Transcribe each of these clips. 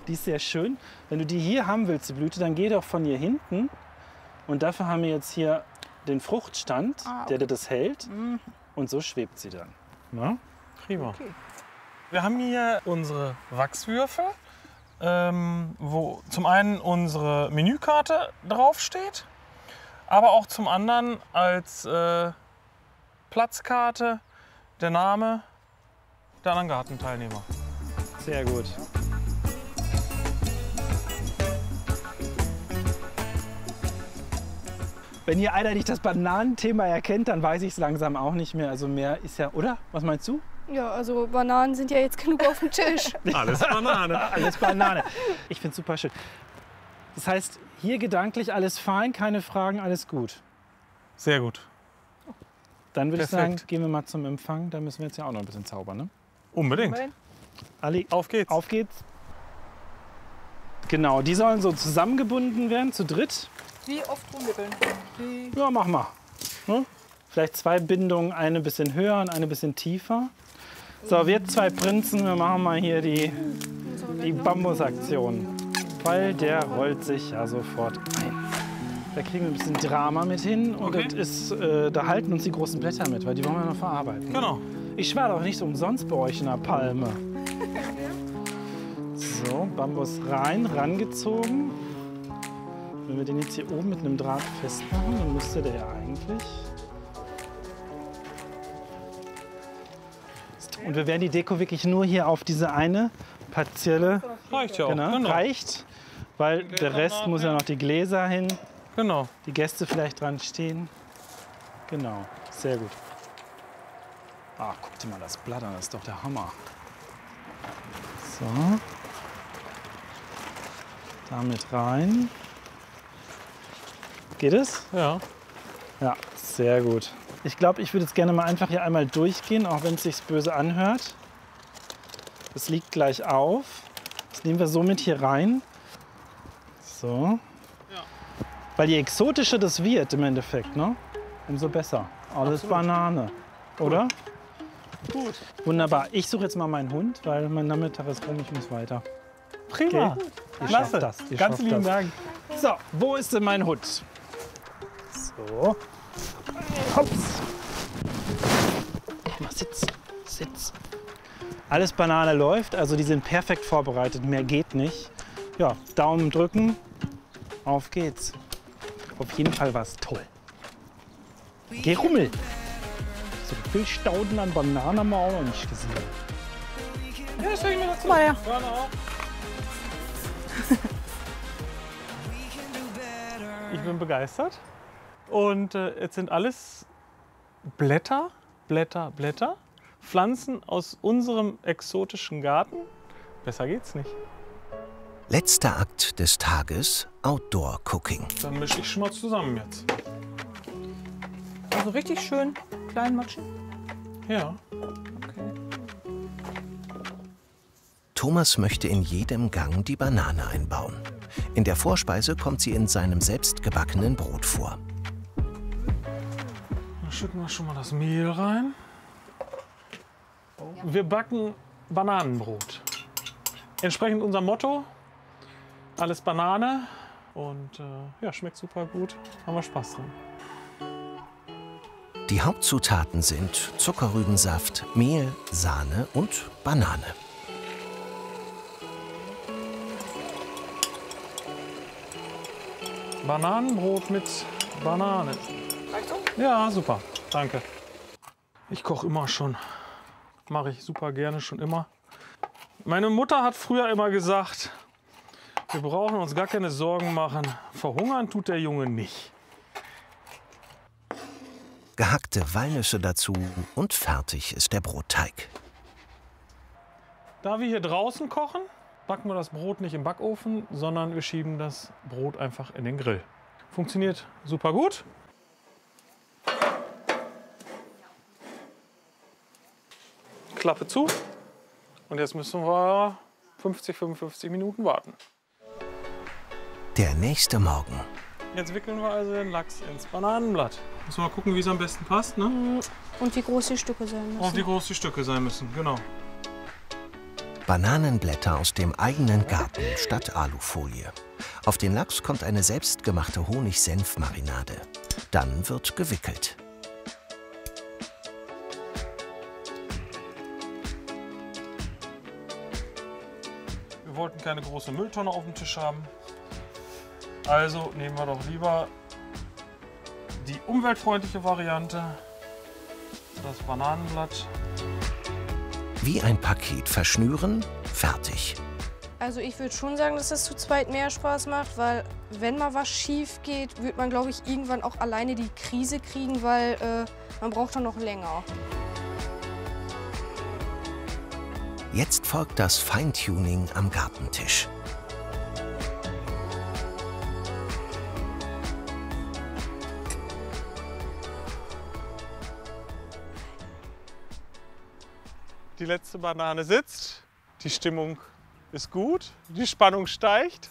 Die ist sehr schön. Wenn du die hier haben willst, die Blüte, dann geh doch von hier hinten. Und dafür haben wir jetzt hier den Fruchtstand, der dir das hält. Und so schwebt sie dann. Na? Prima. Okay. Wir haben hier unsere Wachswürfel, wo zum einen unsere Menükarte draufsteht, aber auch zum anderen als Platzkarte der Name der anderen Gartenteilnehmer. Sehr gut. Wenn hier einer nicht das Bananenthema erkennt, dann weiß ich es langsam auch nicht mehr. Also mehr ist ja, oder? Was meinst du? Ja, also Bananen sind ja jetzt genug auf dem Tisch. Alles Banane. Alles Banane. Ich finde es super schön. Das heißt, hier gedanklich alles fein, keine Fragen, alles gut. Sehr gut. Dann würde ich Perfekt. sagen, gehen wir mal zum Empfang. Da müssen wir jetzt ja auch noch ein bisschen zaubern, ne? Unbedingt. Ali, Auf geht's. auf geht's. Genau, die sollen so zusammengebunden werden, zu dritt. Wie oft rumwickeln? Ja, mach mal. Ne? Vielleicht 2 Bindungen, eine ein bisschen höher und eine ein bisschen tiefer. So, wir 2 Prinzen, wir machen mal hier die Bambusaktion. Weil der rollt sich ja sofort ein. Da kriegen wir ein bisschen Drama mit hin und Okay. das ist, da halten uns die großen Blätter mit, weil die wollen wir noch verarbeiten. Genau. Ich war doch nicht umsonst bei euch in der Palme. So, Bambus rein, rangezogen. Wenn wir den jetzt hier oben mit einem Draht festmachen, dann müsste der ja eigentlich. Und wir werden die Deko wirklich nur hier auf diese eine partielle Reicht ja auch. genau, reicht, weil der Rest muss ja noch die Gläser hin, Genau. die Gäste vielleicht dran stehen. Genau, sehr gut. Ah, guck dir mal das Blatt an, das ist doch der Hammer. So. Damit rein. Geht es? Ja. Ja, sehr gut. Ich glaube, ich würde jetzt gerne mal einfach hier einmal durchgehen, auch wenn es sich böse anhört. Das liegt gleich auf. Das nehmen wir somit hier rein. So. Ja. Weil je exotischer das wird im Endeffekt, ne? Umso besser. Alles Absolut. Banane, oder? Gut. Wunderbar. Ich suche jetzt mal meinen Hund, weil mein Nachmittag ist rum, ich muss weiter. Prima. Okay. Ihr Klasse. schafft das. Ihr Ganz schafft lieben das. Dank. So, wo ist denn mein Hund? So. Hops. Mach Sitz. Sitz. Alles Banane läuft, also die sind perfekt vorbereitet, mehr geht nicht. Ja, Daumen drücken, auf geht's. Auf jeden Fall war es toll. Geh Rummel. So viel Stauden an Bananen haben wir auch noch nicht gesehen. Ja, stell ich mir das Mal her. Vorne auf. Ich bin begeistert. Und jetzt sind alles Blätter, Blätter, Blätter. Pflanzen aus unserem exotischen Garten. Besser geht's nicht. Letzter Akt des Tages, Outdoor Cooking. Dann mische ich schon mal zusammen jetzt. Also richtig schön klein matschen. Ja. Okay. Thomas möchte in jedem Gang die Banane einbauen. In der Vorspeise kommt sie in seinem selbstgebackenen Brot vor. Dann schütten wir schon mal das Mehl rein. Wir backen Bananenbrot. Entsprechend unser Motto, alles Banane. Und ja, schmeckt super gut. Haben wir Spaß dran. Die Hauptzutaten sind Zuckerrübensaft, Mehl, Sahne und Banane. Bananenbrot mit Banane. Reicht so? Ja, super. Danke. Ich koche immer schon. Mache ich super gerne, schon immer. Meine Mutter hat früher immer gesagt, wir brauchen uns gar keine Sorgen machen. Verhungern tut der Junge nicht. Gehackte Walnüsse dazu und fertig ist der Brotteig. Da wir hier draußen kochen, backen wir das Brot nicht im Backofen, sondern wir schieben das Brot einfach in den Grill. Funktioniert super gut. Klappe zu. Und jetzt müssen wir 50-55 Minuten warten. Der nächste Morgen. Jetzt wickeln wir also den Lachs ins Bananenblatt. Müssen wir mal gucken, wie es am besten passt, ne? Und wie groß die Stücke sein müssen. Und wie groß die Stücke sein müssen, genau. Bananenblätter aus dem eigenen Garten statt Alufolie. Auf den Lachs kommt eine selbstgemachte Honig-Senf-Marinade. Dann wird gewickelt. Wir wollten keine große Mülltonne auf dem Tisch haben. Also nehmen wir doch lieber die umweltfreundliche Variante, das Bananenblatt. Wie ein Paket verschnüren, fertig. Also ich würde schon sagen, dass das zu zweit mehr Spaß macht, weil wenn mal was schief geht, wird man, glaube ich, irgendwann auch alleine die Krise kriegen, weil man braucht dann noch länger. Jetzt folgt das Feintuning am Gartentisch. Die letzte Banane sitzt, die Stimmung ist gut, die Spannung steigt.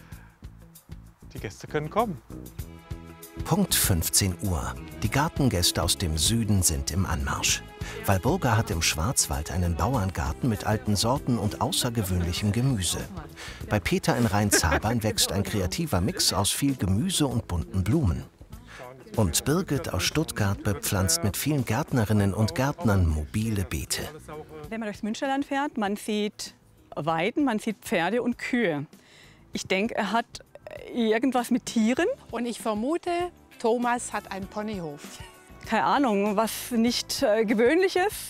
Die Gäste können kommen. Punkt 15 Uhr. Die Gartengäste aus dem Süden sind im Anmarsch. Walburga hat im Schwarzwald einen Bauerngarten mit alten Sorten und außergewöhnlichem Gemüse. Bei Peter in Rheinzabern wächst ein kreativer Mix aus viel Gemüse und bunten Blumen. Und Birgit aus Stuttgart bepflanzt mit vielen Gärtnerinnen und Gärtnern mobile Beete. Wenn man durchs Münsterland fährt, man sieht Weiden, man sieht Pferde und Kühe. Ich denke, er hat irgendwas mit Tieren. Und ich vermute, Thomas hat einen Ponyhof. Keine Ahnung, was nicht gewöhnlich ist.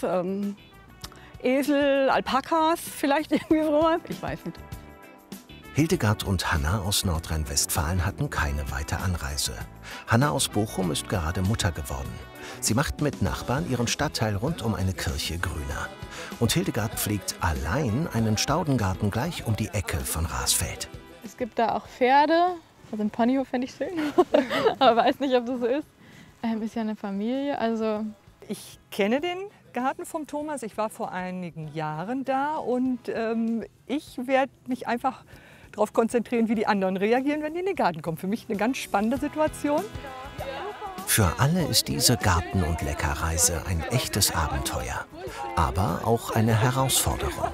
Esel, Alpakas, vielleicht irgendwie sowas. Ich weiß nicht. Hildegard und Hanna aus Nordrhein-Westfalen hatten keine weite Anreise. Hanna aus Bochum ist gerade Mutter geworden. Sie macht mit Nachbarn ihren Stadtteil rund um eine Kirche grüner. Und Hildegard pflegt allein einen Staudengarten gleich um die Ecke von Rasfeld. Es gibt da auch Pferde. Also ein Ponyhof fände ich schön. Aber weiß nicht, ob das so ist. Ist ja eine Familie, also... Ich kenne den Garten vom Thomas. Ich war vor einigen Jahren da und ich werde mich einfach darauf konzentrieren, wie die anderen reagieren, wenn die in den Garten kommen. Für mich eine ganz spannende Situation. Für alle ist diese Garten- und Leckerreise ein echtes Abenteuer, aber auch eine Herausforderung.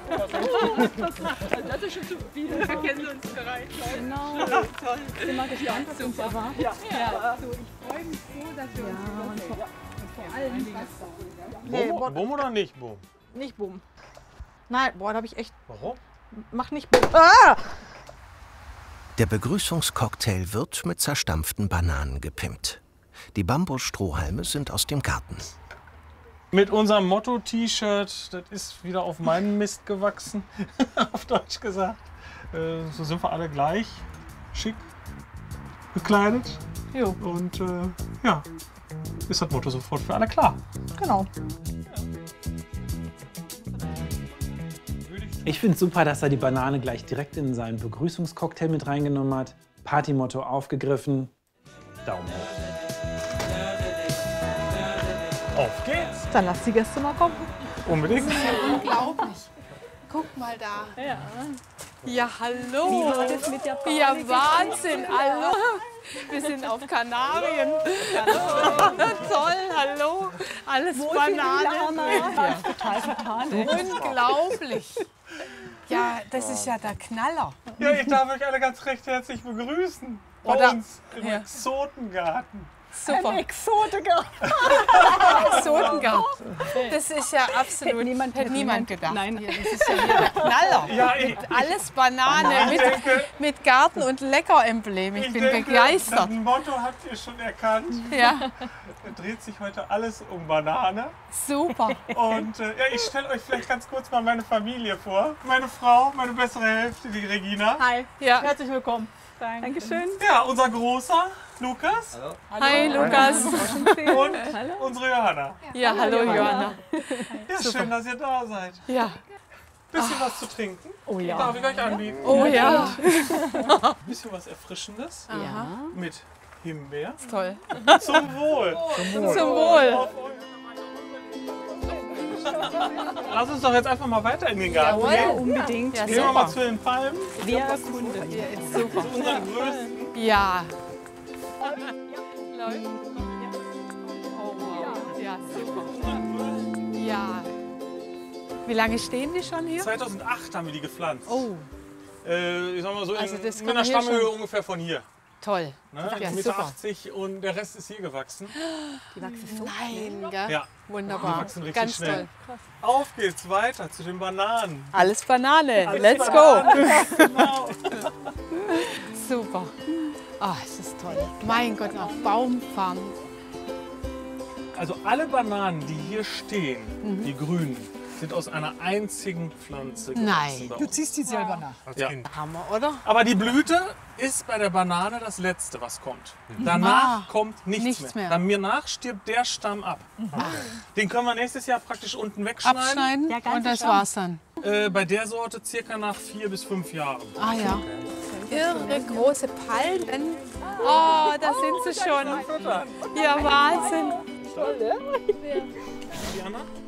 Das ist schon zu viel. Wir kennen uns bereits. Genau. Ich bin mal gespannt, was uns erwartet. Ja. Ich freue mich so, dass wir uns vor allem Boom oder nicht Boom? Nicht Boom. Nein, boah, da habe ich echt... Warum? Mach nicht Boom. Ah! Der Begrüßungscocktail wird mit zerstampften Bananen gepimpt. Die Bambusstrohhalme sind aus dem Garten. Mit unserem Motto-T-Shirt, das ist wieder auf meinen Mist gewachsen, auf Deutsch gesagt. So sind wir alle gleich, schick gekleidet. Jo. Und ja, ist das Motto sofort für alle klar. Genau. Ich finde es super, dass er die Banane gleich direkt in seinen Begrüßungscocktail mit reingenommen hat. Partymotto aufgegriffen. Daumen hoch. Auf geht's! Dann lass die Gäste mal kommen. Unbedingt. Unglaublich. Guck mal da. Ja. Ja, hallo. Wie war das mit der Party? Ja, Wahnsinn. Hallo. Wir sind auf Kanarien. Toll, hallo. Alles Bananen. Ja, total vertan. Unglaublich. Ja, das ist ja der Knaller. Ja, ich darf euch alle ganz recht herzlich begrüßen. Bei Oder- uns im Ja. Exotengarten. Super. Exotiker. Exotengarten. Das ist ja absolut. Hätte niemand gedacht. Nein. Hier, das ist ja hier der Knaller. Ja, Alles Banane Ich denke- mit Garten- und Lecker-Emblem. Ich bin denke, begeistert. Das Motto habt ihr schon erkannt. Ja, Es dreht sich heute alles um Banane. super. Und ja, ich stelle euch vielleicht ganz kurz mal meine Familie vor. Meine Frau, meine bessere Hälfte, die Regina. Hi, Ja. herzlich willkommen. Dankeschön. Ja, unser Großer, Lukas. Hi, Lukas. Und unsere Johanna. Ja, hallo, Johanna. Ja, schön, dass ihr da seid. Ja. Bisschen was zu trinken. Oh ja. Darf ich euch anbieten? Oh ja. Bisschen was Erfrischendes. Ja. Mit Himbeer. Toll. Zum Wohl. Zum Wohl. Lass uns doch jetzt einfach mal weiter in den Garten Jawohl. gehen. Unbedingt. Ja, Gehen wir mal super. zu den Palmen. Wir erkunden. Super. Unseren größten. Ja. Läuft. Oh, wow. Ja, super. Ja. Wie lange stehen die schon hier? 2008 haben wir die gepflanzt. Oh, Ich sag mal so, Also das in kann einer man hier Stammhöhe schon- ungefähr von hier. toll. Ne? Ja, 1,80 Meter und der Rest ist hier gewachsen. Die wachsen so Nein, gell? Ja, die Wunderbar. wachsen richtig Ganz schnell. toll. Auf geht's weiter zu den Bananen. Alles Banane. Alles Let's Bananen. go. Super. Ah, es ist toll. Mein Gott, auf Baumfarm. Also alle Bananen, die hier stehen, die grünen, sind aus einer einzigen Pflanze gewachsen. Nein. bei Du uns. ziehst die selber nach. Ja. Hammer, oder? Aber die Blüte ist bei der Banane das Letzte, was kommt. Danach kommt nichts mehr. Danach stirbt der Stamm ab. Den können wir nächstes Jahr praktisch unten wegschneiden. Abschneiden und das war's dann. Bei der Sorte circa nach 4 bis 5 Jahren. Ah ja. Irre große Palmen. Oh, da sind sie schon. Ja, Wahnsinn. Diana?